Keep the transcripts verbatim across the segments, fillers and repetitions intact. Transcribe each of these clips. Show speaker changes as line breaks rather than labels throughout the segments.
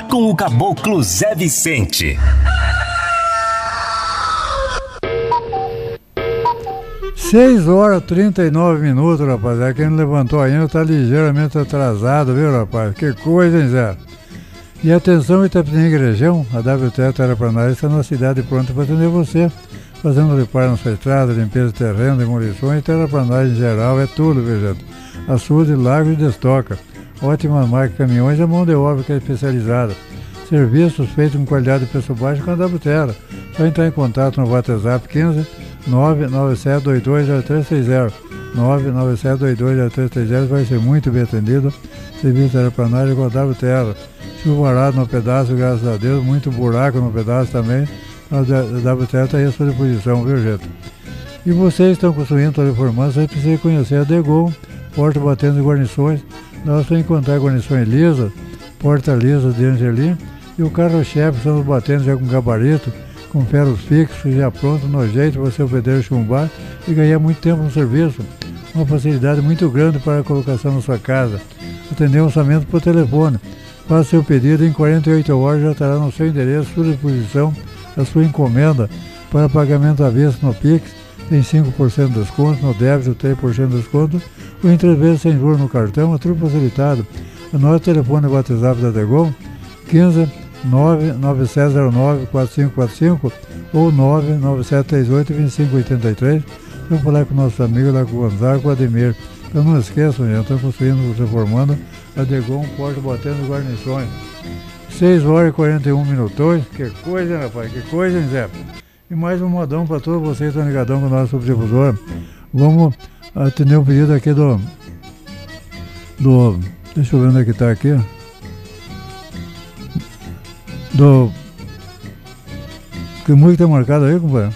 com o Caboclo Zé Vicente.
seis horas e trinta e nove minutos, rapaz. É quem não levantou ainda tá ligeiramente atrasado, viu, rapaz? Que coisa, hein, Zé? E atenção, Itapetininga região, a W T Terraplanagem está na cidade pronta para atender você. Fazendo reparo na sua estrada, limpeza de terreno, demolições e terraplanagem em geral, é tudo, viu, gente? Açude, lago e destoca. Ótima marca de caminhões e a mão de obra que é especializada. Serviços feitos com qualidade de preço baixo com a W Terra. Só entrar em contato no WhatsApp quinze nove nove sete dois dois zero três três zero. nove nove sete dois dois zero três três zero, vai ser muito bem atendido. Serviço de terraplanagem com a W Terra. Chuvarado no pedaço, graças a Deus, muito buraco no pedaço também. A W Terra está aí à sua disposição, viu, gente? E vocês estão construindo, estão reformando, vocês precisam conhecer a Degol, porta batendo de guarnições. Nós vamos encontrar guarnições lisas, porta lisas de Angelim, e o carro-chefe são os batentes já com gabarito, com ferros fixos, já pronto, no jeito para você o pedreiro chumbar e ganhar muito tempo no serviço. Uma facilidade muito grande para a colocação na sua casa. Atender um orçamento por telefone. Faça seu pedido, em quarenta e oito horas já estará no seu endereço, sua disposição, a sua encomenda para pagamento à vista no Pix, tem cinco por cento de desconto, no débito três por cento de desconto, ou em três vezes sem juros no cartão, é tudo facilitado. Anote o telefone e o WhatsApp da Degol, quinze nove nove sete zero nove quatro cinco quatro cinco ou nove nove sete três oito dois cinco oito três. Vamos falar com o nosso amigo lá com o Gonzaga, com o Ademir. Então não esqueçam, já estão construindo, reformando a Degol, um porto batendo guarnições. seis horas e quarenta e um minutos. Que coisa, hein, rapaz? Que coisa, hein, Zé? E mais um modão para todos vocês que estão ligadão com o nosso subdifusor. Vamos atender um pedido aqui do... do deixa eu ver onde é que está aqui. Do... Que música está marcada aí, companheiro?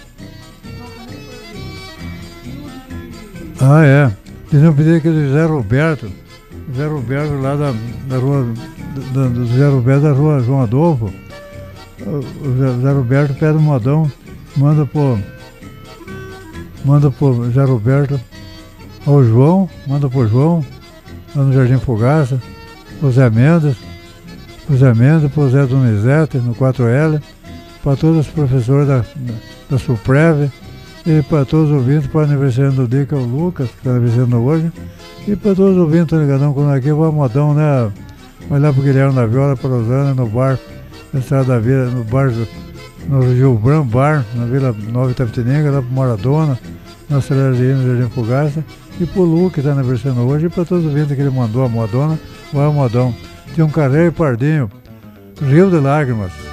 Ah, é. Tem um pedido aqui do José Roberto. José Roberto lá da, da rua... Do, do José Roberto da rua João Adolfo. O José Roberto pede um modão, manda pro... Manda pro José Roberto ao João, manda pro João, lá no Jardim Fogaça, pro Zé Mendes, pro Zé Mendes, pro Zé Donizete, no quatro L, para todos os professores da, da, da Suprev, e para todos os ouvintes, para o aniversário do dia, que é o Lucas, que está aniversariando hoje, e para todos os ouvintes ligadão com nós aqui, vai modão, né? Vai lá pro Guilherme da Viola, para Rosana, no bar, na Estrada da Vila, no bar, no Gilbrão Bar, na Vila Nova Itapetininga, lá pro Maradona, na Celeraria, no Jardim Fogaça, e pro Lu, que está aniversariando hoje, e para todos os ouvintes que ele mandou a modona, vai a modão. Tem um Carreiro e Pardinho, Rio de Lágrimas.